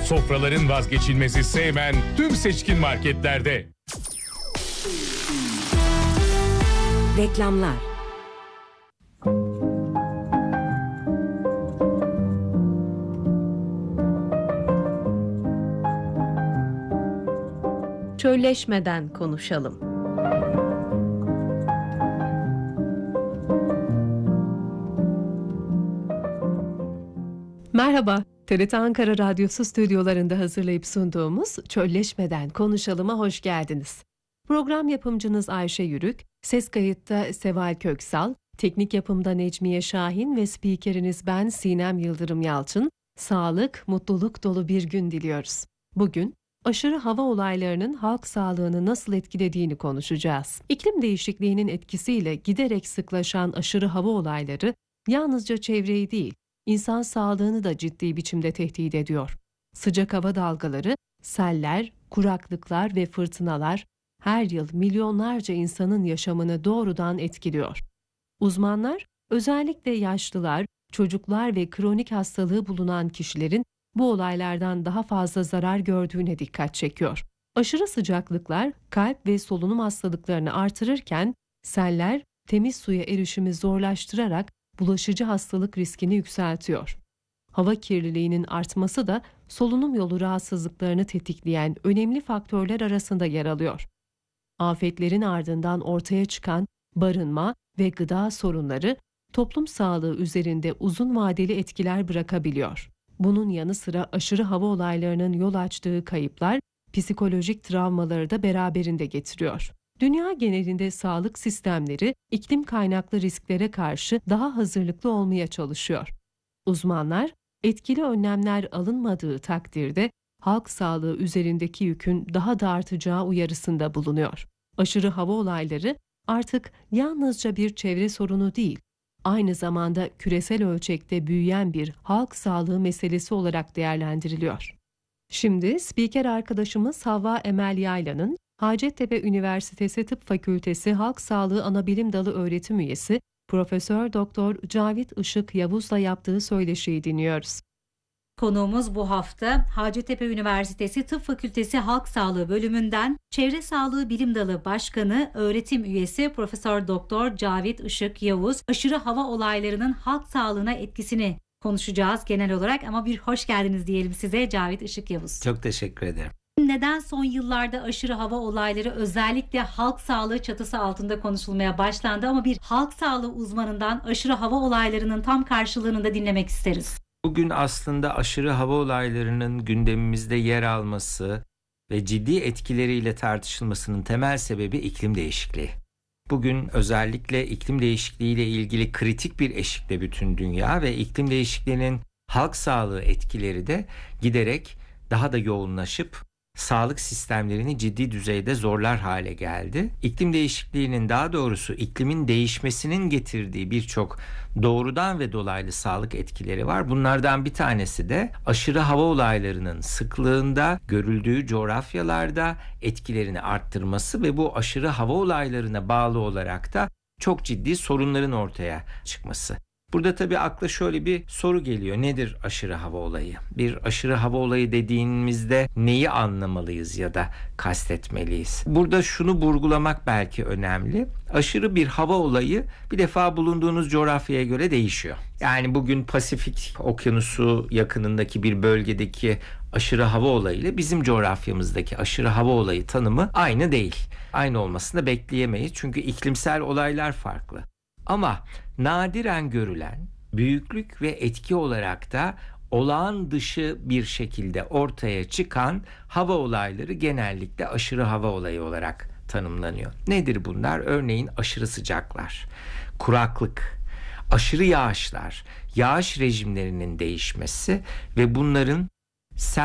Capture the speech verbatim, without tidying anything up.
Sofraların vazgeçilmezi Seymen tüm seçkin marketlerde. Reklamlar. Çölleşmeden konuşalım. Merhaba, T R T Ankara Radyosu stüdyolarında hazırlayıp sunduğumuz Çölleşmeden Konuşalım'a hoş geldiniz. Program yapımcınız Ayşe Yürük, ses kayıtta Seval Köksal, teknik yapımda Necmiye Şahin ve spikeriniz ben Sinem Yıldırım Yalçın. Sağlık, mutluluk dolu bir gün diliyoruz. Bugün aşırı hava olaylarının halk sağlığını nasıl etkilediğini konuşacağız. İklim değişikliğinin etkisiyle giderek sıklaşan aşırı hava olayları yalnızca çevreyi değil, insan sağlığını da ciddi biçimde tehdit ediyor. Sıcak hava dalgaları, seller, kuraklıklar ve fırtınalar her yıl milyonlarca insanın yaşamını doğrudan etkiliyor. Uzmanlar, özellikle yaşlılar, çocuklar ve kronik hastalığı bulunan kişilerin bu olaylardan daha fazla zarar gördüğüne dikkat çekiyor. Aşırı sıcaklıklar kalp ve solunum hastalıklarını artırırken seller temiz suya erişimi zorlaştırarak bulaşıcı hastalık riskini yükseltiyor. Hava kirliliğinin artması da solunum yolu rahatsızlıklarını tetikleyen önemli faktörler arasında yer alıyor. Afetlerin ardından ortaya çıkan barınma ve gıda sorunları toplum sağlığı üzerinde uzun vadeli etkiler bırakabiliyor. Bunun yanı sıra aşırı hava olaylarının yol açtığı kayıplar psikolojik travmaları da beraberinde getiriyor. Dünya genelinde sağlık sistemleri iklim kaynaklı risklere karşı daha hazırlıklı olmaya çalışıyor. Uzmanlar, etkili önlemler alınmadığı takdirde halk sağlığı üzerindeki yükün daha da artacağı uyarısında bulunuyor. Aşırı hava olayları artık yalnızca bir çevre sorunu değil, aynı zamanda küresel ölçekte büyüyen bir halk sağlığı meselesi olarak değerlendiriliyor. Şimdi spiker arkadaşımız Havva Emel Yaylan'ın Hacettepe Üniversitesi Tıp Fakültesi Halk Sağlığı Anabilim Dalı öğretim üyesi Profesör Doktor Cavit Işık Yavuz'la yaptığı söyleşiyi dinliyoruz. Konuğumuz bu hafta Hacettepe Üniversitesi Tıp Fakültesi Halk Sağlığı Bölümünden Çevre Sağlığı Bilim Dalı Başkanı, öğretim üyesi Profesör Doktor Cavit Işık Yavuz. Aşırı hava olaylarının halk sağlığına etkisini konuşacağız genel olarak, ama bir hoş geldiniz diyelim size Cavit Işık Yavuz. Çok teşekkür ederim. Neden son yıllarda aşırı hava olayları özellikle halk sağlığı çatısı altında konuşulmaya başlandı, ama bir halk sağlığı uzmanından aşırı hava olaylarının tam karşılığını da dinlemek isteriz. Bugün aslında aşırı hava olaylarının gündemimizde yer alması ve ciddi etkileriyle tartışılmasının temel sebebi iklim değişikliği. Bugün özellikle iklim değişikliği ile ilgili kritik bir eşikte bütün dünya ve iklim değişikliğinin halk sağlığı etkileri de giderek daha da yoğunlaşıp sağlık sistemlerini ciddi düzeyde zorlar hale geldi. İklim değişikliğinin, daha doğrusu iklimin değişmesinin getirdiği birçok doğrudan ve dolaylı sağlık etkileri var. Bunlardan bir tanesi de aşırı hava olaylarının sıklığında, görüldüğü coğrafyalarda etkilerini arttırması ve bu aşırı hava olaylarına bağlı olarak da çok ciddi sorunların ortaya çıkması. Burada tabii akla şöyle bir soru geliyor. Nedir aşırı hava olayı? Bir aşırı hava olayı dediğimizde neyi anlamalıyız ya da kastetmeliyiz? Burada şunu vurgulamak belki önemli. Aşırı bir hava olayı bir defa bulunduğunuz coğrafyaya göre değişiyor. Yani bugün Pasifik Okyanusu yakınındaki bir bölgedeki aşırı hava olayı ile bizim coğrafyamızdaki aşırı hava olayı tanımı aynı değil. Aynı olmasını da bekleyemeyiz. Çünkü iklimsel olaylar farklı. Ama nadiren görülen büyüklük ve etki olarak da olağan dışı bir şekilde ortaya çıkan hava olayları genellikle aşırı hava olayı olarak tanımlanıyor. Nedir bunlar? Örneğin aşırı sıcaklar, kuraklık, aşırı yağışlar, yağış rejimlerinin değişmesi ve bunların sel